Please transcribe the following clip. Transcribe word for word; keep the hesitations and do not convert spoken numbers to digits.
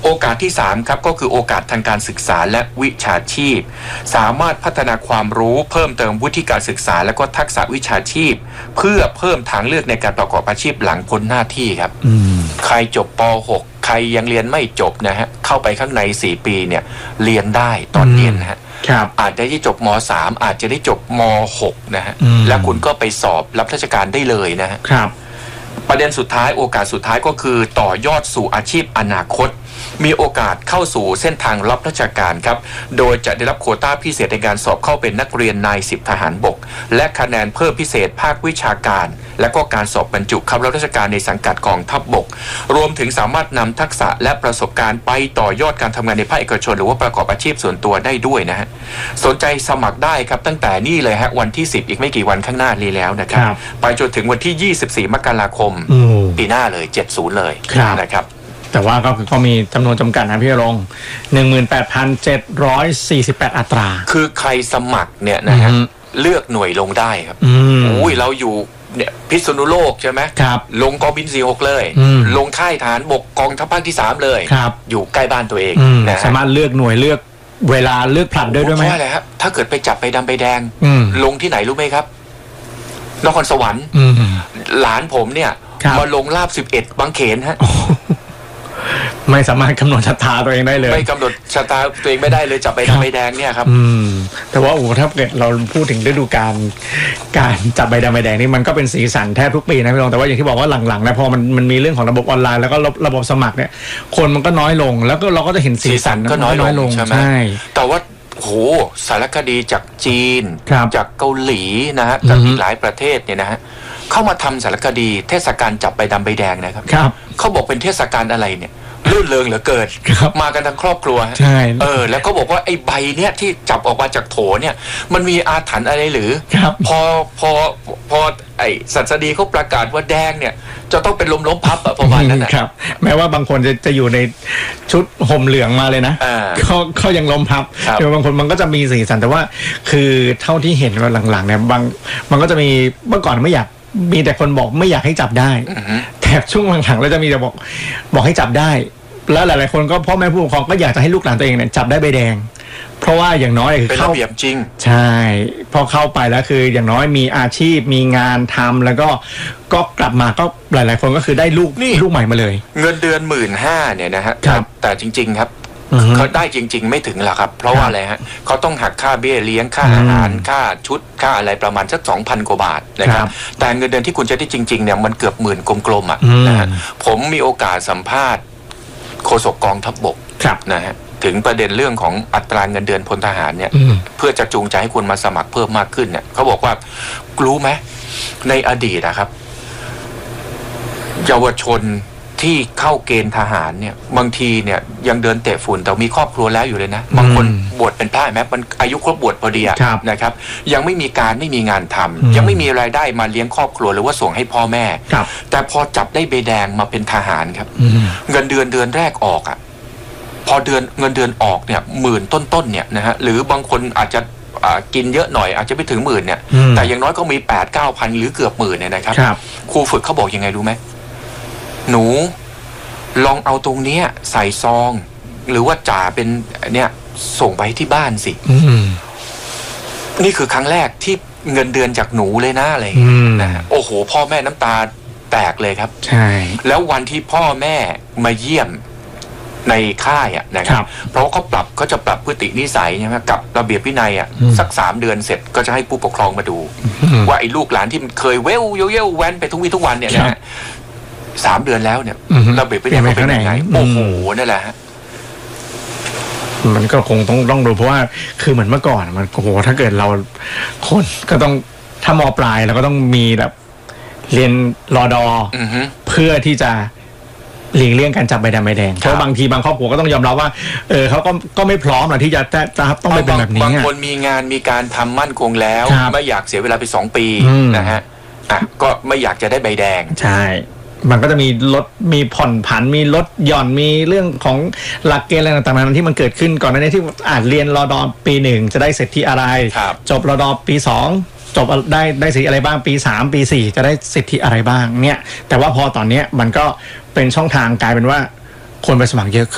อกาสที่สามครับก็คือโอกาสทางการศึกษาและวิชาชีพสามารถพัฒนาความรู้เพิ่มเติมวุฒิการศึกษาและก็ทักษะวิชาชีพเพื่อเพิ่มทางเลือกในการประกอบอาชีพหลังพ้นหน้าที่ครับใครจบป หก ใครยังเรียนไม่จบนะฮะเข้าไปข้างในสี่ปีเนี่ยเรียนได้ตอนเรียนนะฮะอาจจะได้จบม สาม อาจจะได้จบม หก นะฮะแล้วคุณก็ไปสอบรับราชการได้เลยนะฮะประเด็นสุดท้ายโอกาสสุดท้ายก็คือต่อยอดสู่อาชีพอนาคตมีโอกาสเข้าสู่เส้นทางรับราชการครับโดยจะได้รับโควต้าพิเศษในการสอบเข้าเป็นนักเรียนนายสิบทหารบกและคะแนนเพิ่มพิเศษภาควิชาการและก็การสอบบรรจุเข้ารับราชการในสังกัดกองทัพบกรวมถึงสามารถนำทักษะและประสบการณ์ไปต่อยอดการทำงานในภาคเอกชนหรือว่าประกอบอาชีพส่วนตัวได้ด้วยนะฮะสนใจสมัครได้ครับตั้งแต่นี่เลยฮะวันที่สิบอีกไม่กี่วันข้างหน้านี้แล้วนะครับไปจนถึงวันที่ยี่สิบสี่มกราคมปีหน้าเลยเจ็ดสิบเลยนะครับแต่ว่าก็ก็มีจำนวนจำกัดนะพี่รงค์ หนึ่งหมื่นแปดพันเจ็ดร้อยสี่สิบแปด อัตราคือใครสมัครเนี่ยนะฮะเลือกหน่วยลงได้ครับอุ้ยเราอยู่เนี่ยพิษณุโลกใช่ไหมครับลงกองบินสี่หกเลยลงค่ายฐานบกกองทัพภาคที่สามเลยครับอยู่ใกล้บ้านตัวเองนะสามารถเลือกหน่วยเลือกเวลาเลือกผลัดได้ด้วยไหมใช่เลยครับถ้าเกิดไปจับไปดำไปแดงลงที่ไหนรู้ไหมครับนครสวรรค์หลานผมเนี่ยมาลงลาบสิบเอ็ดบางเขนฮะไม่สามารถกำหนดชะตาตัวเองได้เลยไม่กำหนดชะตาตัวเองไม่ได้เลยจับไปดำใบแดงเนี่ยครับอืมแต่ว่าโอ้ถ้าเกิดเราพูดถึงฤดูกาลการจับใบดำใบแดงนี่มันก็เป็นสีสันแทบทุกปีนะพี่รองแต่ว่าอย่างที่บอกว่าหลังๆนะพอมันมันมีเรื่องของระบบออนไลน์แล้วก็ระบบสมัครเนี่ยคนมันก็น้อยลงแล้วก็เราก็จะเห็นสีสันก็น้อยลงใช่ไหมแต่ว่าโหสารคดีจากจีนจากเกาหลีนะฮะจากอีกหลายประเทศเนี่ยนะฮะเข้ามาทำสารคดีเทศกาลจับใบดำใบแดงนะครับเขาบอกเป็นเทศกาลอะไรเนี่ยลื่นเริงเหลือเกินมากันทั้งครอบครัวใช่เออแล้วก็บอกว่าไอ้ใบเนี้ยที่จับออกมาจากโถเนี่ยมันมีอาถรรพ์อะไรหรือพอพอพอไอ้สัตดีเขาประกาศว่าแดงเนี่ยจะต้องเป็นลมล้มพับอะประมาณนั้นนะครับแม้ว่าบางคนจะจะอยู่ในชุดห่มเหลืองมาเลยนะเขาเขายังล้มพับแต่บางคนมันก็จะมีสีสันแต่ว่าคือเท่าที่เห็นว่าหลังๆเนี่ยบางมันก็จะมีเมื่อก่อนไม่อยากมีแต่คนบอกไม่อยากให้จับได้แต่ช่วงหลังๆแล้วจะมีแต่บอกบอกให้จับได้แล้วหลายๆคนก็พ่อแม่ผู้ปกครองก็อยากจะให้ลูกหลานตัวเองเนี่ยจับได้ใบแดงเพราะว่าอย่างน้อยคือเข้าระเบียบจริงใช่พอเข้าไปแล้วคืออย่างน้อยมีอาชีพมีงานทำแล้วก็ก็กลับมาก็หลายๆคนก็คือได้ลูกลูกใหม่มาเลยเงินเดือนหมื่นห้าเนี่ยนะฮะแต่จริงๆครับเขาได้จริงๆไม่ถึงหรอกครับเพราะว่าอะไรฮะเขาต้องหักค่าเบี้ยเลี้ยงค่าอาหารค่าชุดค่าอะไรประมาณสัก สองพัน กว่าบาทนะครับแต่เงินเดือนที่คุณจะได้จริงๆเนี่ยมันเกือบหมื่นกลมๆอ่ะนะฮะผมมีโอกาสสัมภาษณ์โฆษกกองทัพบกนะฮะถึงประเด็นเรื่องของอัตราเงินเดือนพลทหารเนี่ยเพื่อจะจูงใจให้คุณมาสมัครเพิ่มมากขึ้นเนี่ยเขาบอกว่ารู้ไหมในอดีตนะครับเยาวชนที่เข้าเกณฑ์ทหารเนี่ยบางทีเนี่ยยังเดินเตะฝุ่นแต่มีครอบครัวแล้วอยู่เลยนะบางคนบวชเป็นพระแม้มันอายุครบบวชพอดีนะครับยังไม่มีการไม่มีงานทำยังไม่มีรายได้มาเลี้ยงครอบครัวหรือว่าส่งให้พ่อแม่แต่พอจับได้ใบแดงมาเป็นทหารครับเงินเดือนเดือนแรกออกอ่ะพอเดือนเงินเดือนออกเนี่ยหมื่นต้นๆเนี่ยนะฮะหรือบางคนอาจจะกินเยอะหน่อยอาจจะไปถึงหมื่นเนี่ยแต่อย่างน้อยก็มีแปดเก้าพันหรือเกือบหมื่นเนี่ยนะครับครูฝึกเขาบอกยังไงรู้ไหมหนูลองเอาตรงนี้ใส่ซองหรือว่าจ่าเป็นเนี่ยส่งไปที่บ้านสินี่คือครั้งแรกที่เงินเดือนจากหนูเลยนะอะไรนะโอ้โหพ่อแม่น้ำตาแตกเลยครับใช่แล้ววันที่พ่อแม่มาเยี่ยมในค่ายอ่ะนะครับเพราะเขาปรับเขาจะปรับพฤตินิสัยใช่ไหมกับระเบียบวินัยอ่ะสักสามเดือนเสร็จก็จะให้ผู้ปกครองมาดูว่าไอ้ลูกหลานที่มันเคยเว้วเย้วแว้นไปทุกวี่ทุกวันเนี่ยนะฮะสามเดือนแล้วเนี่ยระเบียบวินัยเขาเป็นยังไงโอ้โหนั่นแหละฮะมันก็คงต้องต้องดูเพราะว่าคือเหมือนเมื่อก่อนมันโอ้โหถ้าเกิดเราคนก็ต้องถ้าม.ปลายเราก็ต้องมีแบบเรียนรอดอเพื่อที่จะหลีกเลี่ยงการจับใบดำใบแดงเพราะบางทีบางครอบครัวก็ต้องยอมรับว่าเออเขาก็ก็ไม่พร้อมหรอกที่จะจะต้องไปเป็นแบบนี้บางคนมีงานมีการทำมั่นคงแล้วไม่อยากเสียเวลาไปสองปีนะฮะอ่ะก็ไม่อยากจะได้ใบแดงใช่มันก็จะมีลดมีผ่อนผันมีลดหย่อนมีเรื่องของหลักเกณฑ์อะไรต่างๆที่มันเกิดขึ้นก่อนหน้านี้ที่อาจเรียนรอดอปีหนึ่งจะได้สิทธิอะไรจบรอดอปีสองจบได้ได้สิทธิอะไรบ้างปีสามปีสี่จะได้สิทธิอะไรบ้างเนี่ยแต่ว่าพอตอนนี้มันก็เป็นช่องทางกลายเป็นว่าคนไปสมัครเยอะขึ้น